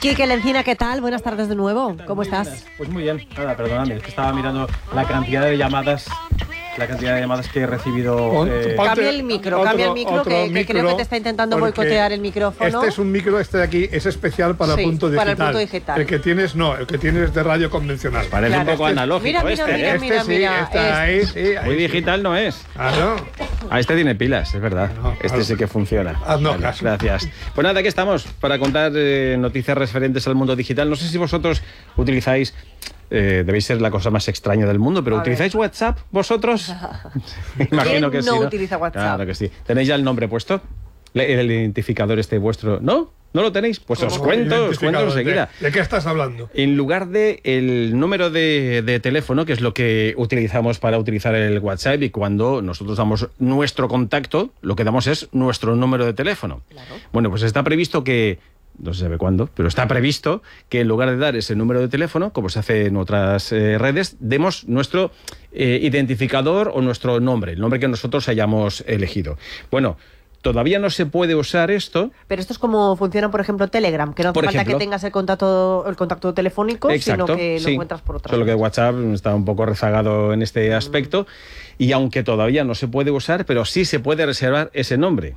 Quique Lencina, ¿qué tal? Buenas tardes de nuevo. ¿Cómo estás? Buenas. Pues muy bien. Nada, perdóname, es que estaba mirando la cantidad de llamadas que he recibido. Cambia el micro, que creo que te está intentando boicotear el micrófono. Este es un micro, este de aquí es especial para punto digital. Para el punto digital. El que tienes es de radio convencional. Parece un poco analógico. Mira. Muy digital no es. Ah, no. Este tiene pilas, es verdad. Este sí que funciona. Haznos caso. Gracias. Pues nada, aquí estamos para contar noticias referentes al mundo digital. No sé si vosotros utilizáis... debéis ser la cosa más extraña del mundo, pero ¿utilizáis WhatsApp vosotros? Imagino que sí, ¿no? Utiliza WhatsApp? Claro que sí. ¿Tenéis ya el nombre puesto? ¿El identificador vuestro? ¿No? ¿No lo tenéis? Pues os cuento enseguida. ¿De qué estás hablando? En lugar de el número de teléfono, que es lo que utilizamos para utilizar el WhatsApp, y cuando nosotros damos nuestro contacto, lo que damos es nuestro número de teléfono. Claro. Bueno, pues está previsto que... No se sabe cuándo, pero está previsto que en lugar de dar ese número de teléfono, como se hace en otras redes, demos nuestro identificador o nuestro nombre, el nombre que nosotros hayamos elegido. Bueno, todavía no se puede usar esto. Pero esto es como funciona, por ejemplo, Telegram, que no hace falta que tengas el contacto telefónico, exacto, sino que lo encuentras por otra. Solo que WhatsApp está un poco rezagado en este aspecto, y aunque todavía no se puede usar, pero sí se puede reservar ese nombre.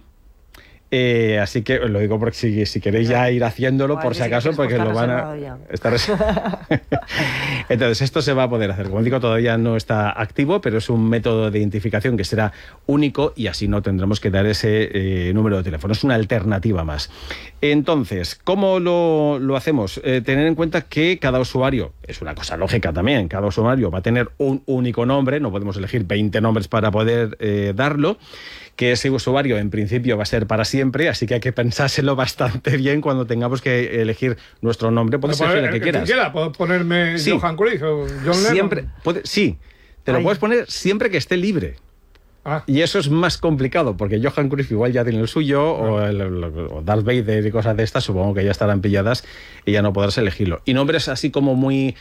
Así que os lo digo porque si queréis ya ir haciéndolo, por si acaso, porque lo van a estar. Entonces, esto se va a poder hacer. Como digo, todavía no está activo, pero es un método de identificación que será único y así no tendremos que dar ese número de teléfono. Es una alternativa más. Entonces, ¿cómo lo hacemos? Tener en cuenta que cada usuario, es una cosa lógica también, cada usuario va a tener un único nombre, no podemos elegir 20 nombres para poder darlo, que ese usuario en principio va a ser para siempre, así que hay que pensárselo bastante bien cuando tengamos que elegir nuestro nombre. Puedes elegir el que quieras. ¿Puedo ponerme Johan Cruyff o John Lennon? Siempre, te lo puedes poner siempre que esté libre. Y eso es más complicado, porque Johan Cruyff igual ya tiene el suyo, o Darth Vader y cosas de estas, supongo que ya estarán pilladas y ya no podrás elegirlo. Y nombres así como muy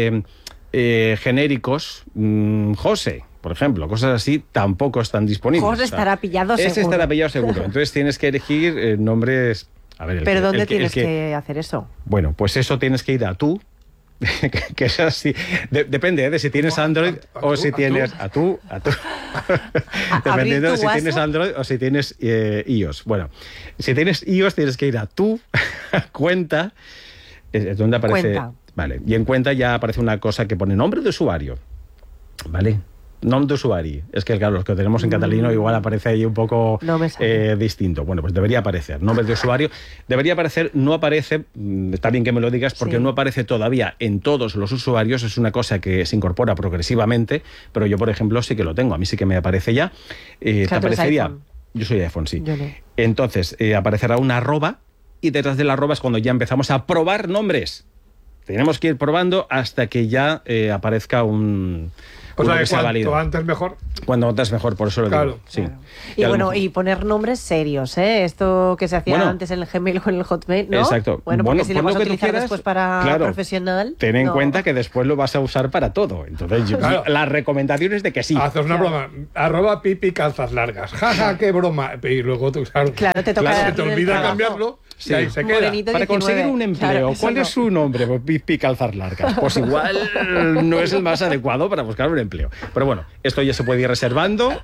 genéricos, José, por ejemplo, cosas así, tampoco están disponibles. José estará pillado seguro. Ese estará pillado seguro. Entonces tienes que elegir nombres... A ver, ¿pero dónde tienes que hacer eso? Bueno, pues eso tienes que ir a tú, que es así. Depende de si tienes Android o si tienes... A tú. Dependiendo de si tienes Android o si tienes iOS. Bueno, si tienes iOS tienes que ir a tu cuenta, es donde aparece... Cuenta. Vale, y en cuenta ya aparece una cosa que pone nombre de usuario. ¿Vale? Nom d'usuari. Es que, claro, los que tenemos en catalano igual aparece ahí un poco distinto. Bueno, pues debería aparecer. Nombre de usuario. Debería aparecer, no aparece, está bien que me lo digas, porque no aparece todavía en todos los usuarios. Es una cosa que se incorpora progresivamente, pero yo, por ejemplo, sí que lo tengo. A mí sí que me aparece ya. Te aparecería... Yo soy iPhone, sí. Yo no. Entonces, aparecerá una arroba, y detrás de la arroba es cuando ya empezamos a probar nombres. Tenemos que ir probando hasta que ya aparezca un... O sea, cuanto antes mejor. Cuando antes mejor, por eso lo digo. Sí. Claro. Y bueno, y poner nombres serios, ¿eh? Esto que se hacía antes en el Gmail o en el Hotmail, ¿no? Exacto. Bueno, porque si lo vas a utilizar después para profesional... Ten en cuenta que después lo vas a usar para todo. Entonces, la recomendación es de que sí. Haces una broma. @pipi calzas largas. Jaja, qué broma. Y luego tú... Claro, te toca... se te olvida cambiarlo... Sí. Ahí se queda. Para conseguir un empleo, ¿cuál es su nombre? Pues Pipi calzas largas. Pues igual no es el más adecuado para buscar un empleo. Pero bueno, esto ya se puede ir reservando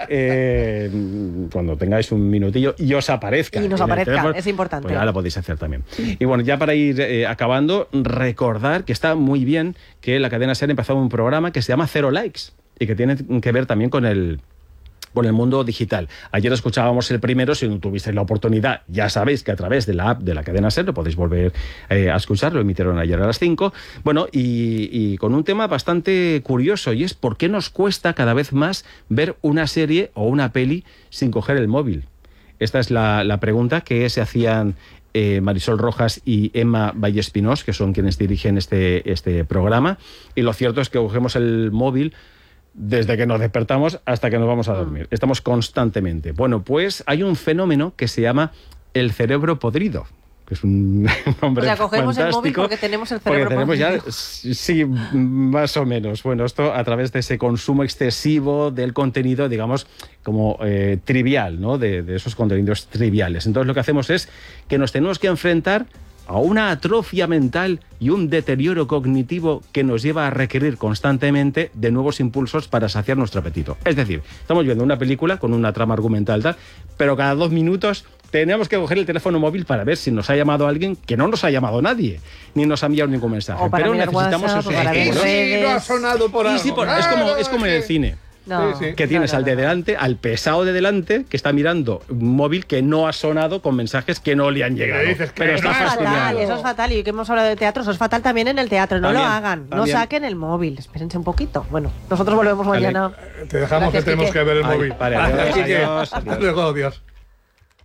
cuando tengáis un minutillo y os aparezca. Y nos aparezca, es importante. Pues ya lo podéis hacer también. Y bueno, ya para ir acabando, recordar que está muy bien que la cadena SER ha empezado un programa que se llama Cero Likes y que tiene que ver también con el mundo digital. Ayer escuchábamos el primero, si no tuvisteis la oportunidad, ya sabéis que a través de la app de la cadena SER lo podéis volver a escuchar, lo emitieron ayer a las 5. Bueno, y con un tema bastante curioso, y es por qué nos cuesta cada vez más ver una serie o una peli sin coger el móvil. Esta es la pregunta que se hacían Marisol Rojas y Emma Vallespinós, que son quienes dirigen este programa, y lo cierto es que cogemos el móvil desde que nos despertamos hasta que nos vamos a dormir. Estamos constantemente. Bueno, pues hay un fenómeno que se llama el cerebro podrido, que es un nombre fantástico. O sea, cogemos el móvil porque tenemos el cerebro podrido. Sí, más o menos. Bueno, esto a través de ese consumo excesivo del contenido, digamos, como trivial, ¿no? De esos contenidos triviales. Entonces lo que hacemos es que nos tenemos que enfrentar a una atrofia mental y un deterioro cognitivo que nos lleva a requerir constantemente de nuevos impulsos para saciar nuestro apetito. Es decir, estamos viendo una película con una trama argumental tal, pero cada 2 minutos tenemos que coger el teléfono móvil para ver si nos ha llamado alguien, que no nos ha llamado nadie, ni nos ha enviado ningún mensaje. O para Pero mirar necesitamos WhatsApp, esos o para ver estímulos. redes. Sí, no ha sonado por algo. Es como en el cine. No, Sí, sí. Que tienes al de delante, al pesado de delante, que está mirando un móvil que no ha sonado con mensajes que no le han llegado. dices que pero no está es Fatal, fastidiado. eso es fatal. Y que hemos hablado de teatro, eso es fatal también en el teatro. No También, lo hagan, no también. saquen el móvil. Espérense un poquito. Bueno, nosotros volvemos mañana. Te dejamos Gracias, que tenemos Quique. que ver el Ay, móvil. vale, adiós, Quique. adiós, Hasta adiós. luego, adiós.